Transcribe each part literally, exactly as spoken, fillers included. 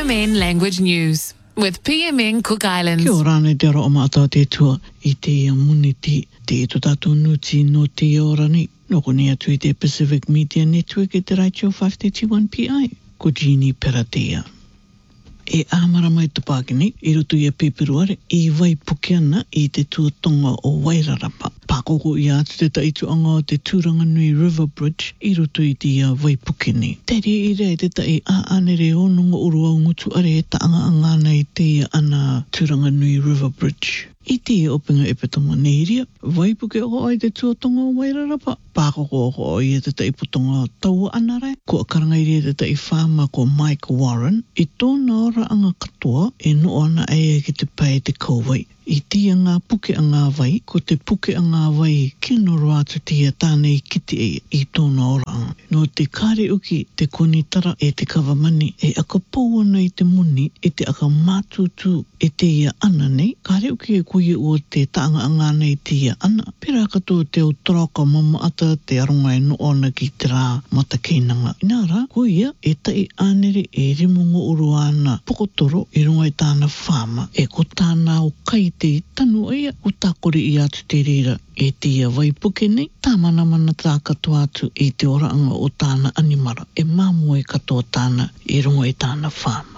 M N Language News with P M N Cook Islands. Kia ora nei te ora o mātou te tua i te muniti te to tātou nuti no te ora ni. Noko ni atu i te Pacific Media Network e te Raichio five thirty-one P I. Ko Jeannie Peratea. E āmara mai te Pākini, i roto i a peperuare, i vai puke ana i te tuatonga o Wairarapa. Pākoko i atu te taituanga o te Tūranganui River Bridge, i roto i te uh, vai puke ni. Tere i rea te tai a anere o nunga urua o ngutu are e taanga angana i te ana Tūranganui River Bridge. I te opinga e petama neiria, vai puke o ai te tuatonga o Wairarapa. Pākoko o ai e te tai putonga taua anarai. Ko a karangairi e te tai whāma ko Mike Warren, i tōna ora anga katoa e no ana e ki te pai te kauwai. I tia ngā puke a ngā vai, ko te puke a ngā vai kino roatu tia tānei kiti e i tōna ora anga. No te kāre uki, te konitara e te kawamani, e aka pau ana i te muni, e te aka mātūtū e te ia ana nei, kāre uki e koe o te taanga anga nei te ia ana. Pera katoa te o traka mama ata te aronga e no ana ki te rā mata keinanga. Inara, koe ia e tai ānere e rimungo uru ana pokotoro i runga i tāna whāma, e ko tāna o kai te tanu ia o tākore i atu te reira e te ia vai puke nei, tā mana mana tā katoa atu i te oraanga o tāna animara, e māmo e katoa tāna i runga i tāna whāma.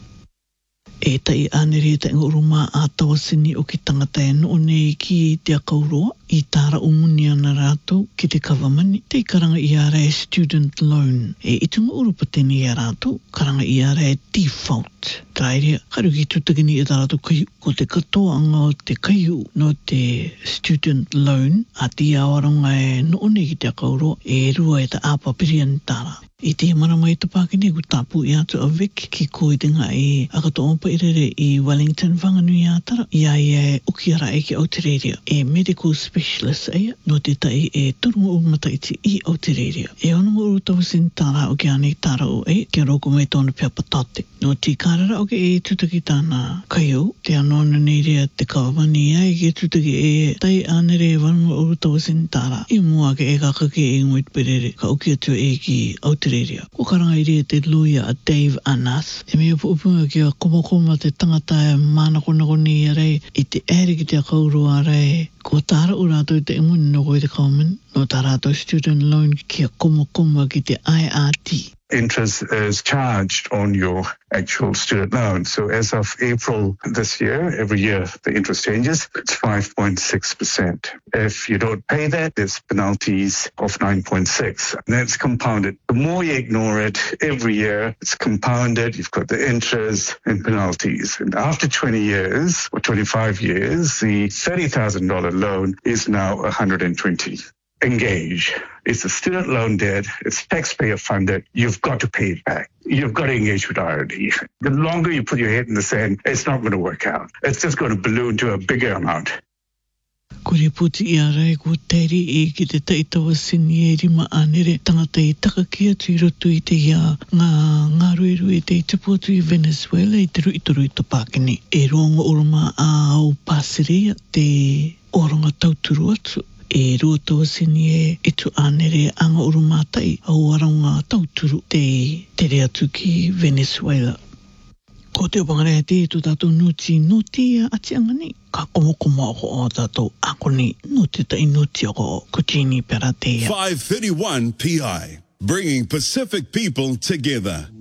E tai ānere e tainga uruma a tawasini o ki tangata e no nei ki i te akauroa, i tāra umuni ana rātou ki te kawamani, te karanga i ara e student loan. E itunga urupateni i a rātou, karanga i ara e default. Trairia, haru ki tutakini i tā rātou kai, ko te katoa anga o te kaiu no te student loan, a ti awaronga e no nei ki te akauroa, e rua e ta āpapirian tāra. I te marama i te Pākini, ku tāpu i atu a Vic ki koetinga i akato opa irere i Wellington Whanganui ātara. Ia i e ukiara e ki Aotearoa, e medical specialist eia, no te tai e turunga umataiti i Aotearoa. E onunga uru tawasin tāra o ki ane tāra o e, ki roko mai tōna pia patate. No ti kārara o ki e tutaki tāna kaiau, te anona nei rea te kawamani ia e ki tutaki e tai anere e wanunga uru tawasin tāra. I mua ke e kakake e nguit perere, ka uki atu e ki Aotearoa. Ko karanga i rea te lawyer a Dave Anas. E mea pupunga ki a komakoma te tangata e mana konakoni i rei i te ere ki te akauroa rei. Ko tāra urato i te imuni no koe te kauman. No tā rātou student loan ki a komakoma ki te I R T. Interest is charged on your actual student loan. So as of April this year, every year the interest changes, it's five point six percent. If you don't pay that, there's penalties of nine point six. And that's compounded. The more you ignore it, every year it's compounded. You've got the interest and penalties. And after twenty years or twenty-five years, the thirty thousand dollars loan is now one hundred twenty. Engage. It's a student loan debt. It's taxpayer funded. You've got to pay it back. You've got to engage with R and D. The longer you put your head in the sand, it's not going to work out. It's just going to balloon to a bigger amount. Kore puti i a rei ko teiri e ki te taitawa sini e rima anere tangata i takaki atu i roto i te ia ngā ngā ruiru i te tupu atu i Venezuela i te rui toru i te Pākini. E ronga oroma a au Pāserea te oronga tauturu atu. E rua tawa sini e etu anere anga urumātai au aronga tauturu te tere atu ki Venezuela. Ko te opangarea te tu tātou nuti nuti a atianga ni. Ka komokoma ako o tātou ako ni nuti tai nuti ako ko Jeannie Peratea. five thirty-one P I, bringing Pacific people together.